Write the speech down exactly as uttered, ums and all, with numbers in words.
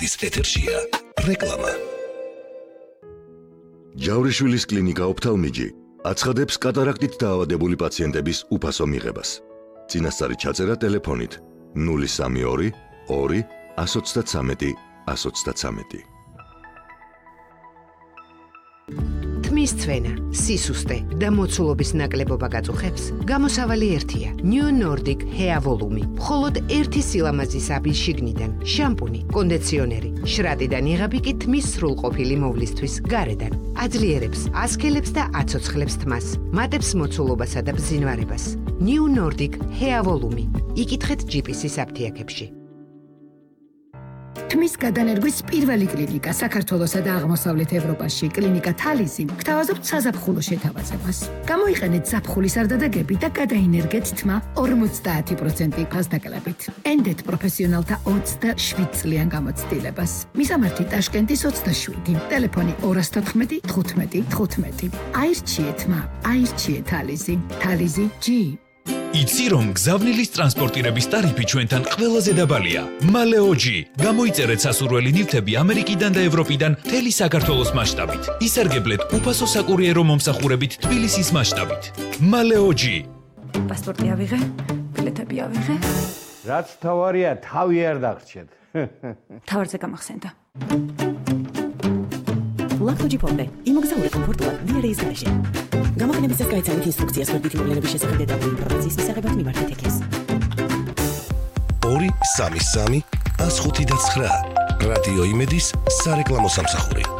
ის ეთერშია რეკლამა. ჯავრიშვილის კლინიკა ოფთალმიჯი აცხადებს კატარაქტით დაავადებული პაციენტების უფასო მიღებას. წინასწარი ჩაწერა ტელეფონით ნული სამი ორი ორი εκατს ოცდათვრამეტი εκατს ოცდათვრამეტი. თმის ცვენა, სისუსტე და მოცულობის ნაკლებობა გაწუხებს? გამოსავალი ერთია. New Nordic Hair Volume. მხოლოდ ერთი სილამაზის აბის შიგნიდან, შამპუნი, კონდიციონერი, შრატიდან იღები კი თმის სრულყოფილი მოვლისთვის გარედან. აძლიერებს, ასქელებს და აცოცხლებს თმას, მატებს მოცულობასა და ბზინვარებას. New Nordic Hair Volume. იკითხეთ ჯი პი-ის აფთიაქებში. თმის გადანერგვის პირველი კლინიკა საქართველოსა და აღმოსავლეთ ევროპაში, კლინიკა თალიზი, გთავაზობთ საზაფხულო შეთავაზებას. გამოიყენეთ ზაფხულის არდადეგები და გადაინერგეთ თმა ორმოცდაათი პროცენტი ფასდაკლებით. ენდეთ პროფესიონალთა ოცდაშვიდ წლიან გამოცდილებას. მისამართი ტაშკენტის ოცდაშვიდი, ტელეფონი ორას თოთხმეტი თხუთმეტი თხუთმეტი. აირჩიეთ თმა, აირჩიეთ თალიზი, თალიზი ჯი. იცი რომ გზავნილის ტრანსპორტირების ტარიფი ჩვენთან ყველაზე დაბალია. მალეოჯი. გამოიწერეთ სასურველი ნივთები ამერიკიდან და ევროპიდან მთელი საქართველოს მასშტაბით. ისარგებლეთ უფასო საკურიერო მომსახურებით თბილისის მასშტაბით. მალეოჯი. პასპორტი ავიღე, ბილეთები ავიღე. რაც თავარია, თავი არ დაგრჩეთ. თავარზე გამახსენდა. ლაქტოჯი პომპე. იმოგზაურე კომფორტულად დიარეის გარეშე. გამოყენებისას გაიცანით ინსტრუქციას ვერდითი მოვლენების შესახებ დეტალური ინფორმაციის მისაღებად მიმართეთ ეკეს. ორი სამი სამი ათს ხუთი და ცხრა რადიო იმედის სარეკლამო სამსახური.